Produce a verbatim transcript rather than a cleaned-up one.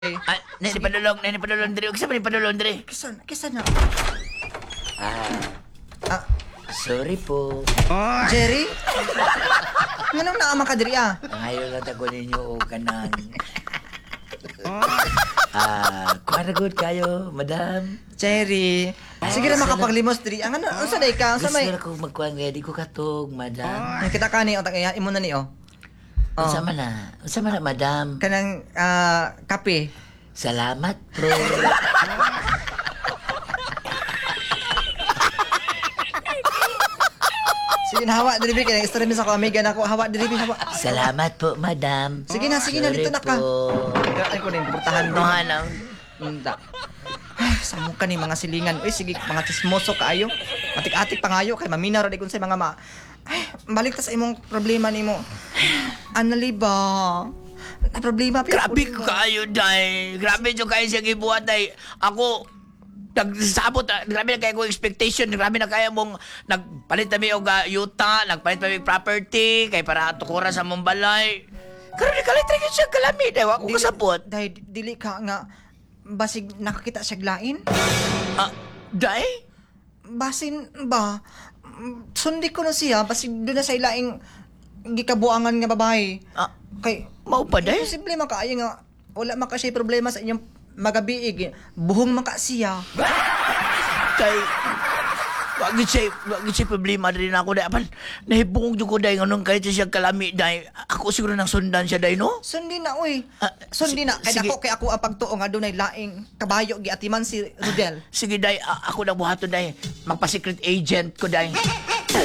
Ah, nani padulong, nani padulong diri. Uksa man ni padulong diri? Kisan, kisan na. Ah, Ah, sorry po. Jerry? Nganong naama ka diri ah? Ngayon lang ako ninyo o kanan. Ah, kuha na good kayo, madam. Jerry. Sige na makapaglimos diri. Ang ano, unsa day ka? Unsa Gusto may na ko magkuhan nga, di ko katog, madam. Ang kita ka ni o tagaya imo na ni o. Oh. Unsa man na? Unsa man na, madam? Kanang ah, kape. Salamat, bro. Sige na hawa diri kay istorya mi sa ko amiga nako hawa diri hawa. Salamat po, madam. Sige na, sige na, Sorry dito na ka. po. Ay ko din portahan No, mo. hanang. Unda. Ay, samo ka ni mga silingan. Uy, sige, mga chismoso kaayo. Atik-atik pangayo kay mamina ra di kun sa mga ma. Ay, balik ta sa imong problema nimo. Anali ba? Na problema pi. Grabe ko kayo, day. Grabe ko kayo siya gibuhat, day. Ako, nagsabot, ah, grabe na kaya ko expectation, grabe na kaya mong nagpalit na may og ah, yuta, nagpalit na may property, kay para tukuran sa mong balay. Grabe ka lang siya kalami, day. Ako kasabot. Dahil dili ka nga basig nakakita siya glain. Ah, day? Basin ba? Sundi ko na siya basig doon na sa ilaing gikabuangan nga babae. Ah, Kay mau pa, day? posible man kaayo nga wala man kasi problema sa inyong magabiig. Buhong man ka siya. Kay, wag siya, wag siya problema rin ako, day. Apan, nahibungog ko, day, nganong kahit siya kalami, day. Ako siguro nang sundan siya, day, no? Sundi na uy. Ah, Sundi si- na kay sige. ako kay ako ang pagtuo nga dunay laing kabayo giatiman si Rodel. Sige, day, a- ako nang buhato, day. Magpa-secret agent ko, day.